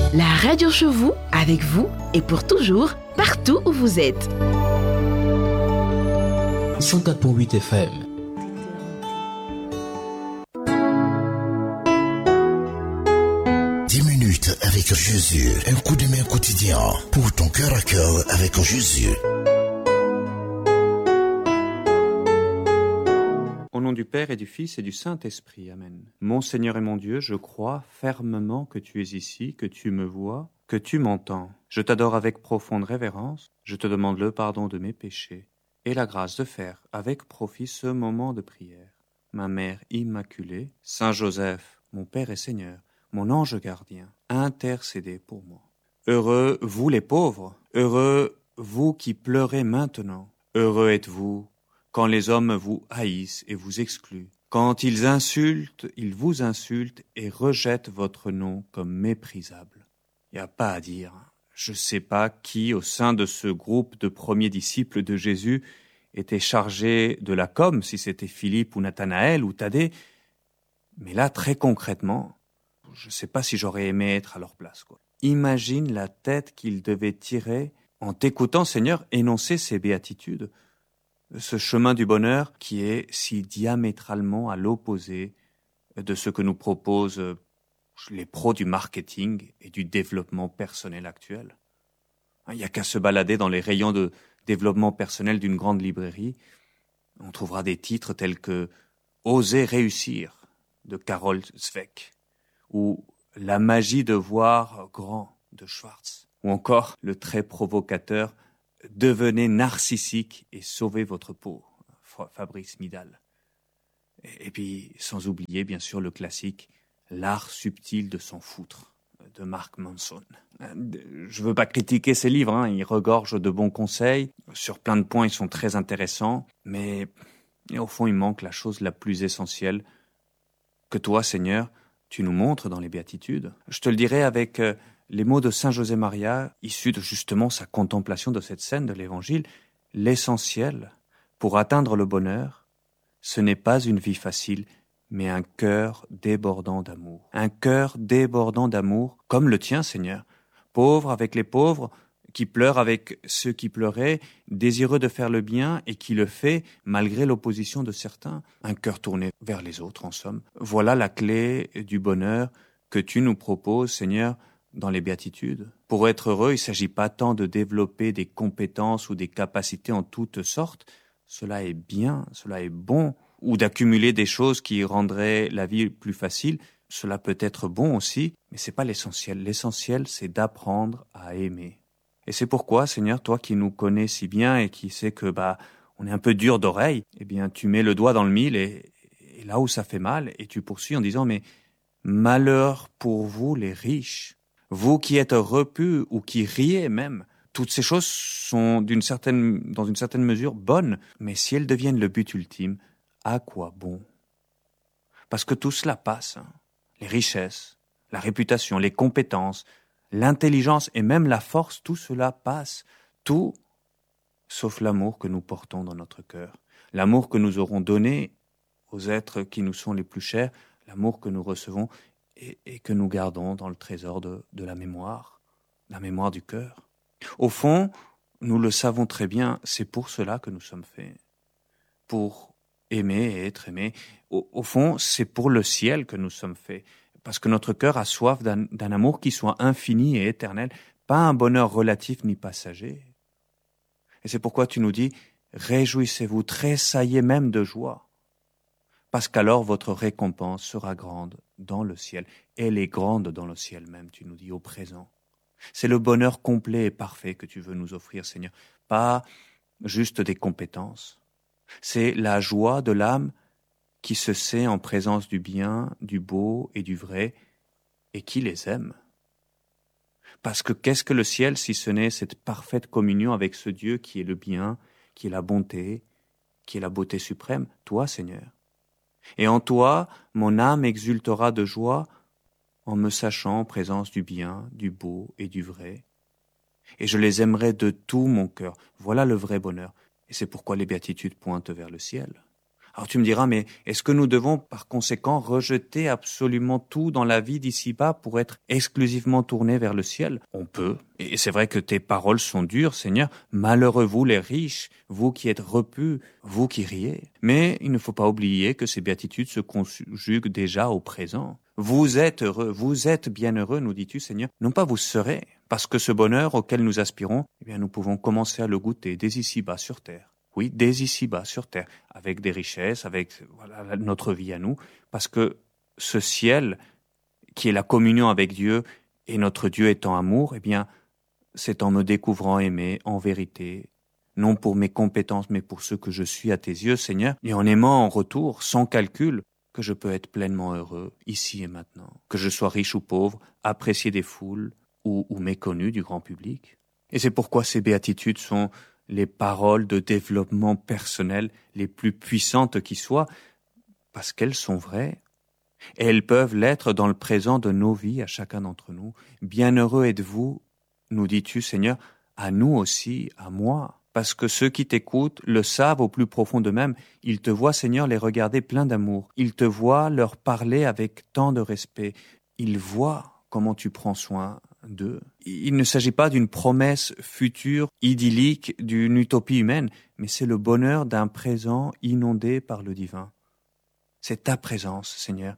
La radio chez vous, avec vous et pour toujours, partout où vous êtes. 104.8 FM. Avec Jésus, un coup de main quotidien pour ton cœur à cœur avec Jésus. Au nom du Père et du Fils et du Saint-Esprit, Amen. Mon Seigneur et mon Dieu, je crois fermement que tu es ici, que tu me vois, que tu m'entends. Je t'adore avec profonde révérence, je te demande le pardon de mes péchés et la grâce de faire avec profit ce moment de prière. Ma Mère Immaculée, Saint Joseph, mon Père et Seigneur, mon ange gardien, intercédez pour moi. Heureux vous les pauvres, heureux vous qui pleurez maintenant. Heureux êtes-vous quand les hommes vous haïssent et vous excluent, quand ils vous insultent et rejettent votre nom comme méprisable. Il n'y a pas à dire. Je ne sais pas qui, au sein de ce groupe de premiers disciples de Jésus, était chargé de la com, si c'était Philippe ou Nathanaël ou Thaddée, mais là, très concrètement, je ne sais pas si j'aurais aimé être à leur place, quoi. Imagine la tête qu'ils devaient tirer en t'écoutant, Seigneur, énoncer ces béatitudes, ce chemin du bonheur qui est si diamétralement à l'opposé de ce que nous proposent les pros du marketing et du développement personnel actuel. Il n'y a qu'à se balader dans les rayons de développement personnel d'une grande librairie. On trouvera des titres tels que « Oser réussir » de Carol Dweck, ou « La magie de voir grand » de Schwartz, ou encore le très provocateur « Devenez narcissique et sauvez votre peau » Fabrice Midal. Et puis, sans oublier bien sûr le classique « L'art subtil de s'en foutre » de Mark Manson. Je veux pas critiquer ces livres, ils regorgent de bons conseils, sur plein de points ils sont très intéressants, mais au fond il manque la chose la plus essentielle que toi, Seigneur, tu nous montres dans les béatitudes. Je te le dirai avec les mots de Saint José Maria, issus de justement sa contemplation de cette scène de l'Évangile. L'essentiel pour atteindre le bonheur, ce n'est pas une vie facile, mais un cœur débordant d'amour. Un cœur débordant d'amour, comme le tien, Seigneur. Pauvre avec les pauvres, qui pleure avec ceux qui pleuraient, désireux de faire le bien et qui le fait malgré l'opposition de certains. Un cœur tourné vers les autres, en somme. Voilà la clé du bonheur que tu nous proposes, Seigneur, dans les béatitudes. Pour être heureux, il ne s'agit pas tant de développer des compétences ou des capacités en toutes sortes. Cela est bien, cela est bon. Ou d'accumuler des choses qui rendraient la vie plus facile. Cela peut être bon aussi, mais c'est pas l'essentiel. L'essentiel, c'est d'apprendre à aimer. Et c'est pourquoi, Seigneur, toi qui nous connais si bien et qui sais que on est un peu dur d'oreille, eh bien tu mets le doigt dans le mille et là où ça fait mal, et tu poursuis en disant mais malheur pour vous les riches, vous qui êtes repus ou qui riez même. Toutes ces choses sont dans une certaine mesure bonnes, mais si elles deviennent le but ultime, à quoi bon? Parce que tout cela passe, les richesses, la réputation, les compétences, l'intelligence et même la force, tout cela passe, tout sauf l'amour que nous portons dans notre cœur, l'amour que nous aurons donné aux êtres qui nous sont les plus chers, l'amour que nous recevons et que nous gardons dans le trésor de la mémoire du cœur. Au fond, nous le savons très bien, c'est pour cela que nous sommes faits, pour aimer et être aimé. Au fond, c'est pour le ciel que nous sommes faits, parce que notre cœur a soif d'un amour qui soit infini et éternel, pas un bonheur relatif ni passager. Et c'est pourquoi tu nous dis, réjouissez-vous, tressaillez même de joie, parce qu'alors votre récompense sera grande dans le ciel. Elle est grande dans le ciel même, tu nous dis, au présent. C'est le bonheur complet et parfait que tu veux nous offrir, Seigneur, pas juste des compétences. C'est la joie de l'âme qui se sait en présence du bien, du beau et du vrai, et qui les aime. Parce que qu'est-ce que le ciel si ce n'est cette parfaite communion avec ce Dieu qui est le bien, qui est la bonté, qui est la beauté suprême, toi, Seigneur. Et en toi, mon âme exultera de joie en me sachant en présence du bien, du beau et du vrai. Et je les aimerai de tout mon cœur. Voilà le vrai bonheur. Et c'est pourquoi les béatitudes pointent vers le ciel. Alors tu me diras, mais est-ce que nous devons par conséquent rejeter absolument tout dans la vie d'ici-bas pour être exclusivement tournés vers le ciel? On peut. Et c'est vrai que tes paroles sont dures, Seigneur. Malheureux vous les riches, vous qui êtes repus, vous qui riez. Mais il ne faut pas oublier que ces béatitudes se conjuguent déjà au présent. Vous êtes heureux, vous êtes bienheureux, nous dis-tu, Seigneur. Non pas vous serez, parce que ce bonheur auquel nous aspirons, eh bien nous pouvons commencer à le goûter dès ici-bas sur terre. Oui, dès ici-bas sur terre, avec des richesses, avec notre vie à nous, parce que ce ciel, qui est la communion avec Dieu, et notre Dieu étant amour, eh bien, c'est en me découvrant aimé, en vérité, non pour mes compétences, mais pour ce que je suis à tes yeux, Seigneur, et en aimant en retour, sans calcul, que je peux être pleinement heureux, ici et maintenant, que je sois riche ou pauvre, apprécié des foules, ou méconnu du grand public. Et c'est pourquoi ces béatitudes sont les paroles de développement personnel les plus puissantes qui soient, parce qu'elles sont vraies, et elles peuvent l'être dans le présent de nos vies à chacun d'entre nous. Bienheureux êtes-vous, nous dis-tu, Seigneur, à nous aussi, à moi, parce que ceux qui t'écoutent le savent au plus profond d'eux-mêmes. Ils te voient, Seigneur, les regarder pleins d'amour. Ils te voient leur parler avec tant de respect. Ils voient comment tu prends soin d'eux. Il ne s'agit pas d'une promesse future, idyllique, d'une utopie humaine, mais c'est le bonheur d'un présent inondé par le divin. C'est ta présence, Seigneur,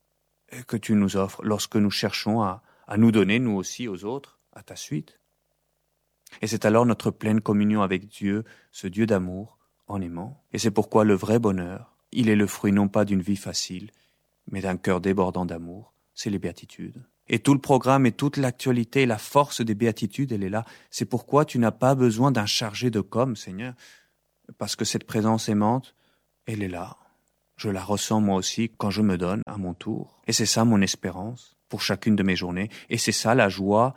que tu nous offres lorsque nous cherchons à nous donner, nous aussi, aux autres, à ta suite. Et c'est alors notre pleine communion avec Dieu, ce Dieu d'amour, en aimant. Et c'est pourquoi le vrai bonheur, il est le fruit non pas d'une vie facile, mais d'un cœur débordant d'amour. C'est les béatitudes. Et tout le programme et toute l'actualité, la force des béatitudes, elle est là. C'est pourquoi tu n'as pas besoin d'un chargé de com, Seigneur, parce que cette présence aimante, elle est là. Je la ressens moi aussi quand je me donne à mon tour. Et c'est ça mon espérance pour chacune de mes journées. Et c'est ça la joie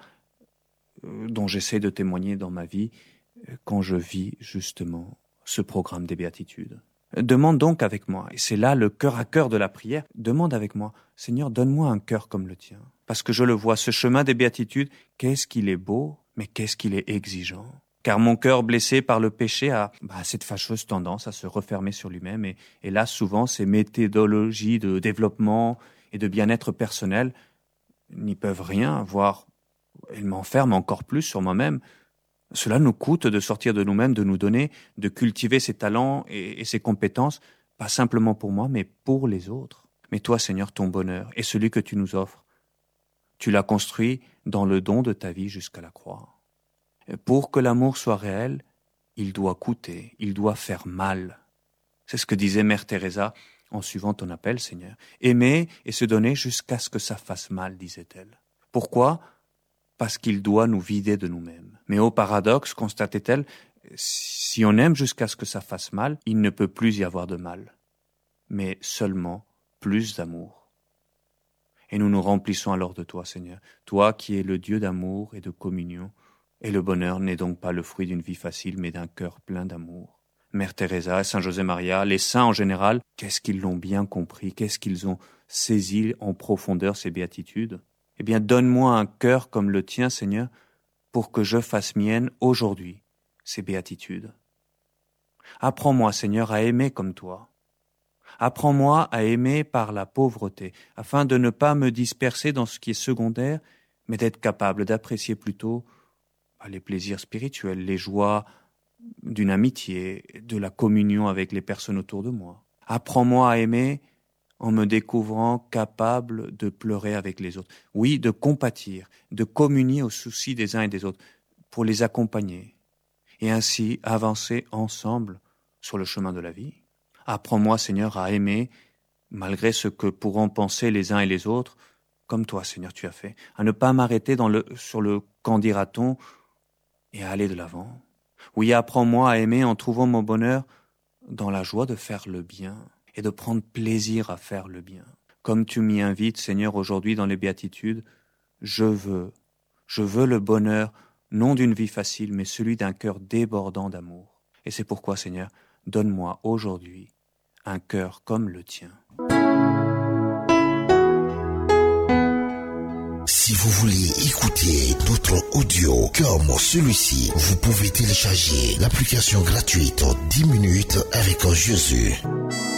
dont j'essaie de témoigner dans ma vie quand je vis justement ce programme des béatitudes. Demande donc avec moi, et c'est là le cœur à cœur de la prière, demande avec moi, Seigneur, donne-moi un cœur comme le tien. Parce que je le vois, ce chemin des béatitudes, qu'est-ce qu'il est beau, mais qu'est-ce qu'il est exigeant. Car mon cœur blessé par le péché a cette fâcheuse tendance à se refermer sur lui-même, et là souvent ces méthodologies de développement et de bien-être personnel n'y peuvent rien, voire elles m'enferment encore plus sur moi-même. Cela nous coûte de sortir de nous-mêmes, de nous donner, de cultiver ses talents et ses compétences, pas simplement pour moi, mais pour les autres. Mais toi, Seigneur, ton bonheur est celui que tu nous offres. Tu l'as construit dans le don de ta vie jusqu'à la croix. Pour que l'amour soit réel, il doit coûter, il doit faire mal. C'est ce que disait Mère Teresa en suivant ton appel, Seigneur. Aimer et se donner jusqu'à ce que ça fasse mal, disait-elle. Pourquoi ? Parce qu'il doit nous vider de nous-mêmes. Mais au paradoxe, constatait-elle, si on aime jusqu'à ce que ça fasse mal, il ne peut plus y avoir de mal, mais seulement plus d'amour. Et nous nous remplissons alors de toi, Seigneur, toi qui es le Dieu d'amour et de communion, et le bonheur n'est donc pas le fruit d'une vie facile, mais d'un cœur plein d'amour. Mère Teresa, Saint José Maria, les saints en général, qu'est-ce qu'ils l'ont bien compris, qu'est-ce qu'ils ont saisi en profondeur ces béatitudes ? Eh bien, donne-moi un cœur comme le tien, Seigneur, pour que je fasse mienne aujourd'hui ces béatitudes. Apprends-moi, Seigneur, à aimer comme toi. Apprends-moi à aimer par la pauvreté, afin de ne pas me disperser dans ce qui est secondaire, mais d'être capable d'apprécier plutôt les plaisirs spirituels, les joies d'une amitié, de la communion avec les personnes autour de moi. Apprends-moi à aimer en me découvrant capable de pleurer avec les autres. Oui, de compatir, de communier aux soucis des uns et des autres, pour les accompagner, et ainsi avancer ensemble sur le chemin de la vie. Apprends-moi, Seigneur, à aimer, malgré ce que pourront penser les uns et les autres, comme toi, Seigneur, tu as fait, à ne pas m'arrêter sur le qu'en dira-t-on, et à aller de l'avant. Oui, apprends-moi à aimer en trouvant mon bonheur dans la joie de faire le bien, et de prendre plaisir à faire le bien. Comme tu m'y invites, Seigneur, aujourd'hui dans les béatitudes, je veux le bonheur, non d'une vie facile, mais celui d'un cœur débordant d'amour. Et c'est pourquoi, Seigneur, donne-moi aujourd'hui un cœur comme le tien. Si vous voulez écouter d'autres audios comme celui-ci, vous pouvez télécharger l'application gratuite 10 minutes avec Jésus.